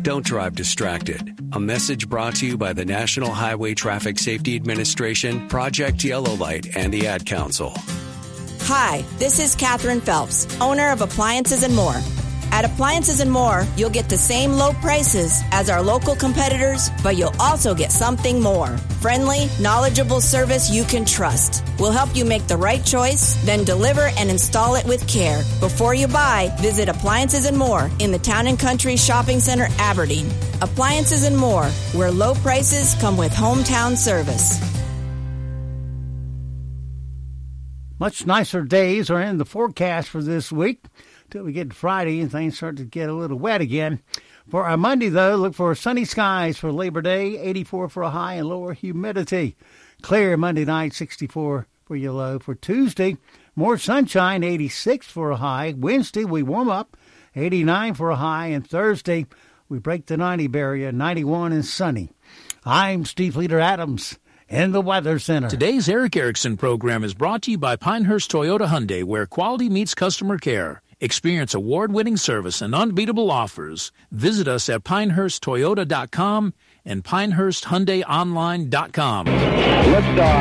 Don't drive distracted. A message brought to you by the National Highway Traffic Safety Administration, Project Yellow Light, and the Ad Council. Hi, this is Catherine Phelps, owner of Appliances and More. At Appliances and More, you'll get the same low prices as our local competitors, but you'll also get something more. Friendly, knowledgeable service you can trust. We'll help you make the right choice, then deliver and install it with care. Before you buy, visit Appliances and More in the Town & Country Shopping Center, Aberdeen. Appliances and More, where low prices come with hometown service. Much nicer days are in the forecast for this week till we get to Friday and things start to get a little wet again. For our Monday, though, look for sunny skies for Labor Day, 84 for a high and lower humidity. Clear Monday night, 64 for your low. For Tuesday, more sunshine, 86 for a high. Wednesday, we warm up, 89 for a high. And Thursday, we break the 90 barrier, 91 and sunny. I'm Steve Leader Adams in the Weather Center. Today's Eric Erickson program is brought to you by Pinehurst Toyota Hyundai, where quality meets customer care. Experience award-winning service and unbeatable offers. Visit us at PinehurstToyota.com and PinehurstHyundaiOnline.com.